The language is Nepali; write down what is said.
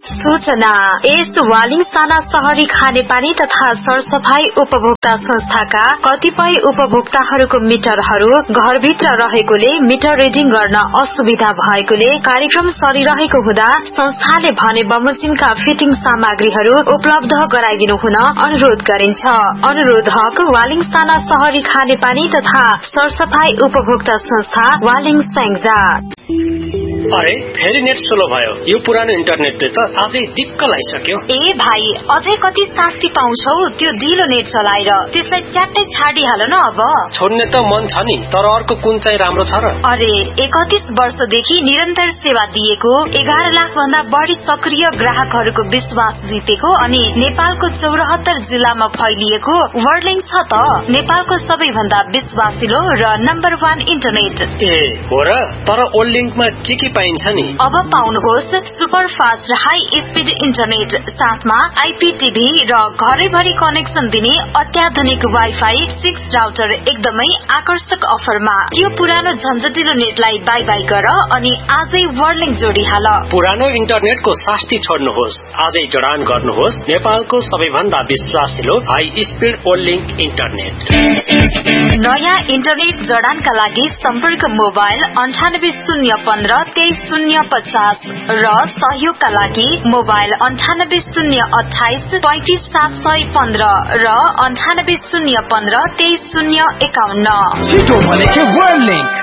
सूचना यस वालिङसाना शहरी खानेपानी तथा सरसफाई उपभोक्ता संस्थाका कतिपय उपभोक्ताहरूको मिटरहरू घरभित्र रहेकोले मिटर रिडिङ गर्न असुविधा भएकोले कार्यक्रम सरिरहेको हुँदा संस्थाले भने बमोजिमका फिटिङ सामग्रीहरू उपलब्ध गराइदिनु हुन अनुरोध गरिन्छ। अनुरोधक वालिङसाना शहरी खानेपानी तथा सरसफाई उपभोक्ता संस्था वालिङ स्याङ्जा। अरे फेरि नेट स्लो भयो। यो पुरानो इन्टरनेटले त अझै दिक्क लागिसक्यो। ए भाइ अझै कति शास्ति पाउँछौ त्यो दिलो नेट चलाएर? त्यसलाई च्याट्टै छाडिहाल न। अब छोड्ने त मन छ नि, तर अर्को कुन चाहिँ राम्रो छ र? अरे 31 वर्षदेखि निरन्तर सेवा दिएको 11 लाख भन्दा बढी सक्रिय ग्राहकहरूको विश्वास जितेको अनि नेपालको 74 जिल्लामा फैलिएको वर्ल्डलिंक छ त नेपालको सबैभन्दा विश्वासिलो र नम्बर 1 इन्टरनेट। ए हो र? तर वर्ल्डलिंकमा के पाइन्छ नि? अब पाउनुहोस् super fast high speed internet, साथमा आईपीटीभी र घरैभरि कनेक्सन दिने अत्याधुनिक वाइफाई 6 राउटर एकदमै आकर्षक अफरमा। यो पुरानो झन्झटिलो नेटलाई बाई बाई गर अनि आजै वर्ल्डलिंक जोडिहाल। पुरानो इन्टरनेटको शास्ति छोड्नुहोस्, आजै जडान गर्नुहोस् नेपालको सबैभन्दा विश्वासिलो हाई स्पीड वर्ल्डलिंक इन्टरनेट। नयाँ इन्टरनेट जडानका लागि सम्पर्क मोबाइल 98 015 23 050 र सहयोगका लागि मोबाइल 98 028 35 715 र 98 015 23 051। छिटो भनेको वर्ल्डलिंक।